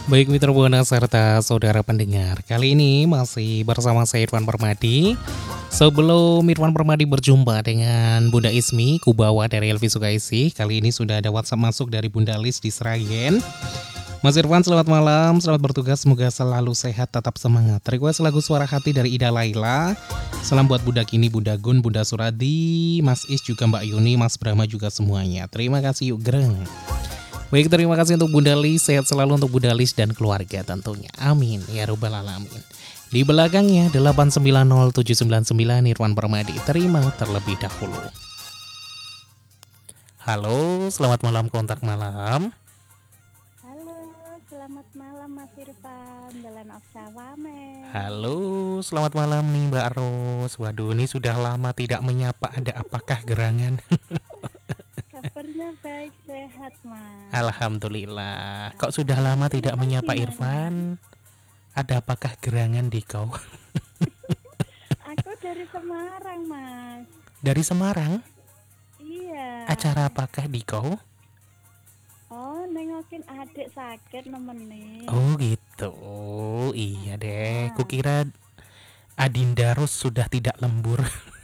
Baik mitra Buana serta saudara pendengar, kali ini masih bersama saya Irfan Permadi. Sebelum Irfan Permadi berjumpa dengan Bunda Ismi, Kubawa dari Elvi Sukaisi, kali ini sudah ada WhatsApp masuk dari Bunda Lis di Seragen. Mas Irfan, selamat malam, selamat bertugas, semoga selalu sehat, tetap semangat. Request lagu Suara Hati dari Ida Laila. Salam buat Bunda Kini, Bunda Gun, Bunda Suradi, Mas Is juga Mbak Yuni, Mas Brahma juga semuanya. Terima kasih yuk Greng. Baik, terima kasih untuk Bunda Lis, sehat selalu untuk Bunda Lis dan keluarga tentunya. Amin, ya robbal alamin. Di belakangnya 890799 Irfan Permadi, terima terlebih dahulu. Halo, selamat malam kontak malam. Halo, selamat malam Mas Irfan, Jalan Oksawame. Halo, selamat malam nih Mbak Ros. Waduh, ini sudah lama tidak menyapa, ada apakah gerangan? Kabarnya baik, sehat Mas. Alhamdulillah. Kok sudah lama tidak Irfan menyapa gimana? Irfan? Ada apakah gerangan di kau? Aku dari Semarang Mas. Dari Semarang? Iya. Acara apakah di kau? Oh, nengokin adik sakit nemenin. Oh gitu. Iya deh, kukira Adinda Rus sudah tidak lembur.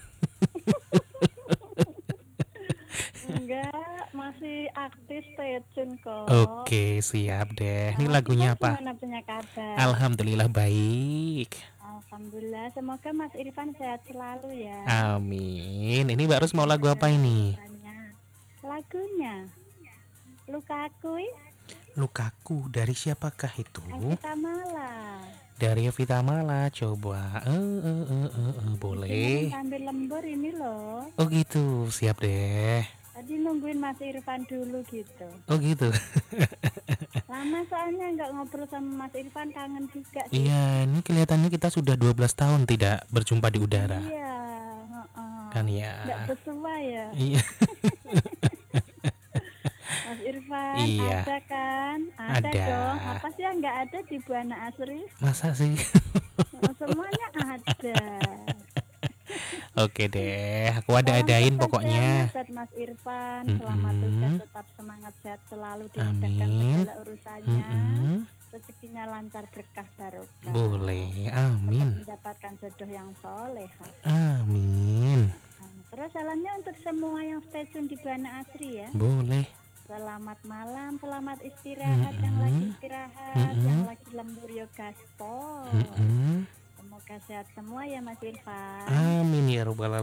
Enggak, masih aktif stay tune kok. Oke, siap deh. Ini lagunya apa? Gimana punya kabar? Alhamdulillah baik. Alhamdulillah, semoga Mas Irfan sehat selalu ya. Amin. Ini Mbak Rus mau lagu apa ini? Lagunya Lukaku Lukaku dari siapakah itu? Evita Mala. Dari Evita Mala. Coba. Boleh. Sambil lembur ini loh. Oh gitu, siap deh. Tadi nungguin Mas Irfan dulu gitu. Oh gitu. Lama soalnya nggak ngobrol sama Mas Irfan, kangen juga sih. Iya, ini kelihatannya kita sudah 12 tahun tidak berjumpa di udara. Iya, Kan ya. nggak sesuai ya. Iya. Mas Irfan Iya. ada kan? Ada dong. Apa sih yang nggak ada di Buana Asri? Masa sih? Semuanya ada. Oke deh, aku ada-adain pokoknya. Buat Mas Irfan, selamat tugas, tetap semangat, sehat selalu, dimudahkan segala urusannya, rezekinya lancar, berkah, barokah. Boleh, amin. Mendapatkan jodoh yang solehah. Amin. Terus salamnya untuk semua yang stay tune di Buana Asri ya. Boleh. Selamat malam, selamat istirahat, yang lagi istirahat, yang lagi lembur yo gaspol. Semoga sehat semua ya Mas Irfan. Amin ya robbal alamin.